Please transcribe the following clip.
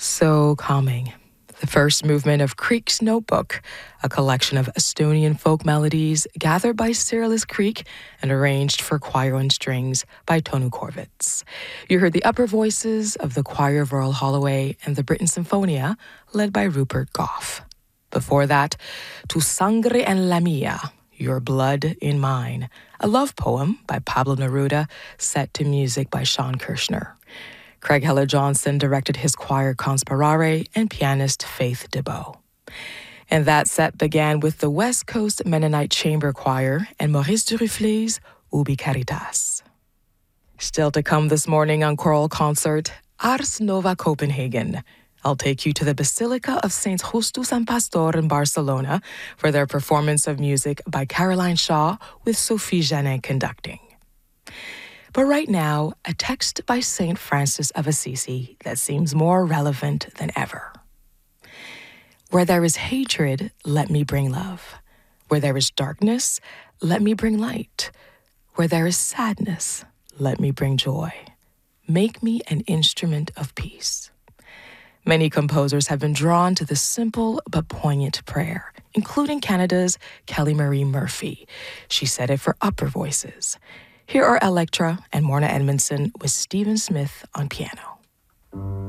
So calming. The first movement of Creek's Notebook, a collection of Estonian folk melodies gathered by Cyrillus Creek and arranged for choir and strings by Tonu Korvitz. You heard the upper voices of the Choir of Royal Holloway and the Britten Symphonia, led by Rupert Goff. Before that, Tu Sangre en la Mia, Your Blood in Mine, a love poem by Pablo Neruda, set to music by Sean Kirshner. Craig Heller-Johnson directed his choir Conspirare and pianist Faith DeBow. And that set began with the West Coast Mennonite Chamber Choir and Maurice Duruflé's Ubi Caritas. Still to come this morning on Choral Concert, Ars Nova Copenhagen. I'll take you to the Basilica of Saints Justus and Pastor in Barcelona for their performance of music by Caroline Shaw with Sophie Janin conducting. But right now, a text by St. Francis of Assisi that seems more relevant than ever. Where there is hatred, let me bring love. Where there is darkness, let me bring light. Where there is sadness, let me bring joy. Make me an instrument of peace. Many composers have been drawn to this simple but poignant prayer, including Canada's Kelly Marie Murphy. She said it for upper voices. Here are Electra and Morna Edmondson with Stephen Smith on piano.